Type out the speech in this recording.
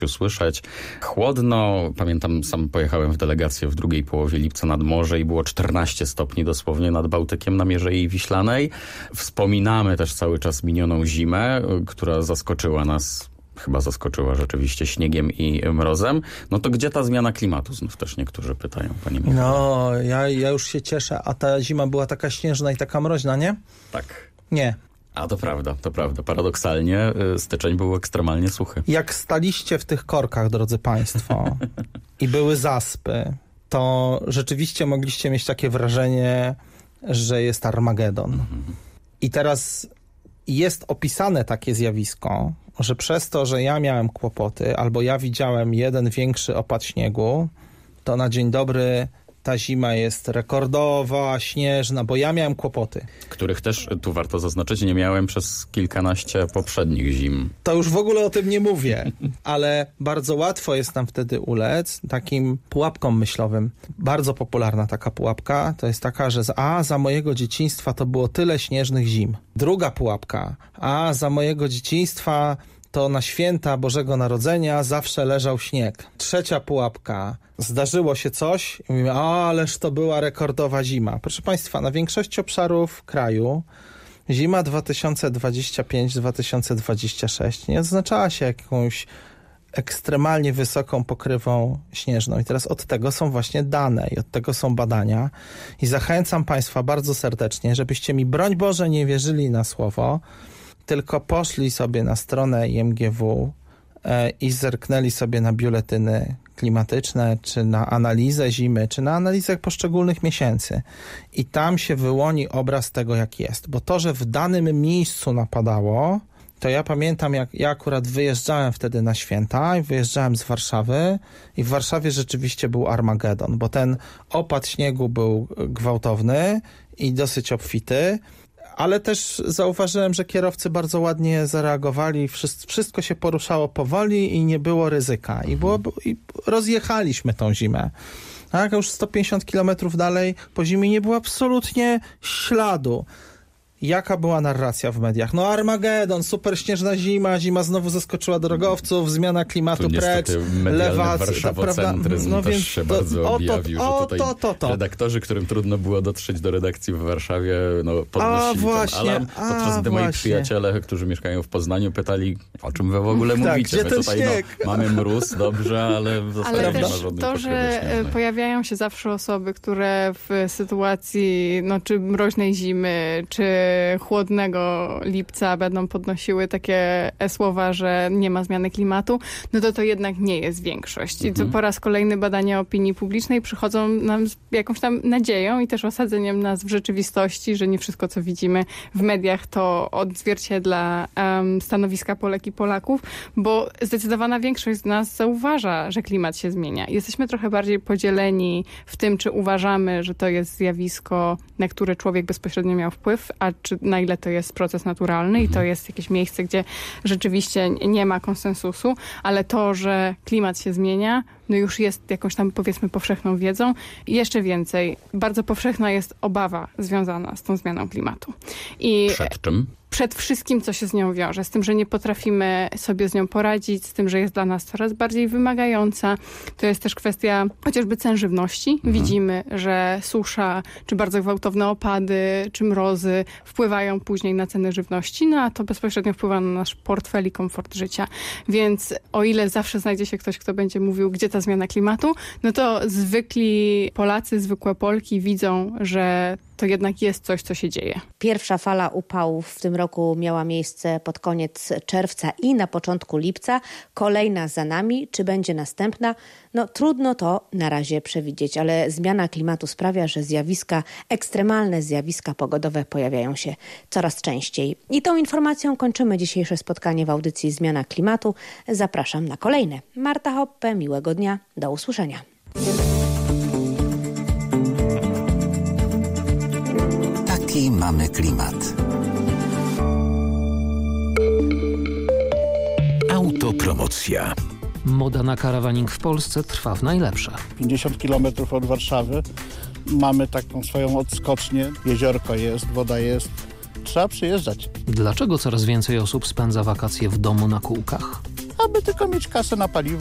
usłyszeć. Chłodno. Pamiętam, sam pojechałem w delegację w drugiej połowie lipca nad morze i było 14 stopni dosłownie nad Bałtykiem na Mierzei Wiślanej. Wspominamy też cały czas minioną zimę, która zaskoczyła nas. Chyba zaskoczyła rzeczywiście śniegiem i mrozem. No to gdzie ta zmiana klimatu? Znów też niektórzy pytają, panie Michale. No, ja już się cieszę. A ta zima była taka śnieżna i taka mroźna, nie? Tak. Nie. A to prawda. Paradoksalnie styczeń był ekstremalnie suchy. Jak staliście w tych korkach, drodzy państwo, i były zaspy, to rzeczywiście mogliście mieć takie wrażenie, że jest Armagedon. I teraz jest opisane takie zjawisko, że przez to, że ja miałem kłopoty, albo ja widziałem jeden większy opad śniegu, to na dzień dobry ta zima jest rekordowa, śnieżna, bo ja miałem kłopoty. Których też, tu warto zaznaczyć, nie miałem przez kilkanaście poprzednich zim. To już w ogóle o tym nie mówię, ale bardzo łatwo jest nam wtedy ulec takim pułapkom myślowym. Bardzo popularna taka pułapka to jest taka, że za mojego dzieciństwa to było tyle śnieżnych zim. Druga pułapka, za mojego dzieciństwa to na święta Bożego Narodzenia zawsze leżał śnieg. Trzecia pułapka, zdarzyło się coś i mówimy, ależ to była rekordowa zima. Proszę państwa, na większości obszarów kraju zima 2025-2026 nie oznaczała się jakąś ekstremalnie wysoką pokrywą śnieżną. I teraz od tego są właśnie dane i od tego są badania. I zachęcam państwa bardzo serdecznie, żebyście mi, broń Boże, nie wierzyli na słowo, tylko poszli sobie na stronę IMGW i zerknęli sobie na biuletyny klimatyczne, czy na analizę zimy, czy na analizę poszczególnych miesięcy. I tam się wyłoni obraz tego, jak jest. Bo to, że w danym miejscu napadało, to ja pamiętam, jak ja akurat wyjeżdżałem wtedy na święta i wyjeżdżałem z Warszawy i w Warszawie rzeczywiście był Armagedon, bo ten opad śniegu był gwałtowny i dosyć obfity. Ale też zauważyłem, że kierowcy bardzo ładnie zareagowali, wszystko się poruszało powoli i nie było ryzyka. I rozjechaliśmy tą zimę. Tak, już 150 kilometrów dalej po zimie nie było absolutnie śladu. Jaka była narracja w mediach? No Armagedon, super śnieżna zima znowu zaskoczyła drogowców, zmiana klimatu precz, lewacy, warszawocentryzm no też więc się bardzo objawił, że tutaj redaktorzy, którym trudno było dotrzeć do redakcji w Warszawie, podnosili ten alarm, podczas gdy moi przyjaciele, którzy mieszkają w Poznaniu, pytali, o czym wy w ogóle mówicie? Gdzie ten śnieg? Mamy mróz, dobrze, ale w zasadzie nie ma żadnej to, że śnieżnej. pojawiają się zawsze osoby, które w sytuacji czy mroźnej zimy, czy chłodnego lipca będą podnosiły takie słowa, że nie ma zmiany klimatu, to jednak nie jest większość. I to po raz kolejny badania opinii publicznej przychodzą nam z jakąś tam nadzieją i też osadzeniem nas w rzeczywistości, że nie wszystko, co widzimy w mediach, to odzwierciedla stanowiska Polek i Polaków, bo zdecydowana większość z nas zauważa, że klimat się zmienia. Jesteśmy trochę bardziej podzieleni w tym, czy uważamy, że to jest zjawisko, na które człowiek bezpośrednio miał wpływ, a czy na ile to jest proces naturalny i to jest jakieś miejsce, gdzie rzeczywiście nie ma konsensusu, ale to, że klimat się zmienia, już jest jakąś tam, powiedzmy, powszechną wiedzą. I jeszcze więcej, bardzo powszechna jest obawa związana z tą zmianą klimatu. I przed czym? Przed wszystkim, co się z nią wiąże. Z tym, że nie potrafimy sobie z nią poradzić, z tym, że jest dla nas coraz bardziej wymagająca. To jest też kwestia chociażby cen żywności. Widzimy, że susza, czy bardzo gwałtowne opady, czy mrozy wpływają później na ceny żywności, a to bezpośrednio wpływa na nasz portfel i komfort życia. Więc o ile zawsze znajdzie się ktoś, kto będzie mówił, gdzie ta zmiana klimatu, to zwykli Polacy, zwykłe Polki widzą, że to jednak jest coś, co się dzieje. Pierwsza fala upałów w tym roku miała miejsce pod koniec czerwca i na początku lipca. Kolejna za nami. Czy będzie następna? Trudno to na razie przewidzieć, ale zmiana klimatu sprawia, że ekstremalne zjawiska pogodowe pojawiają się coraz częściej. I tą informacją kończymy dzisiejsze spotkanie w audycji Zmiana Klimatu. Zapraszam na kolejne. Marta Hoppe, miłego dnia. Do usłyszenia. Taki mamy klimat. Autopromocja. Moda na karawaning w Polsce trwa w najlepsze. 50 km od Warszawy mamy taką swoją odskocznię. Jeziorko jest, woda jest. Trzeba przyjeżdżać. Dlaczego coraz więcej osób spędza wakacje w domu na kółkach? aby tylko mieć kasę na paliwo.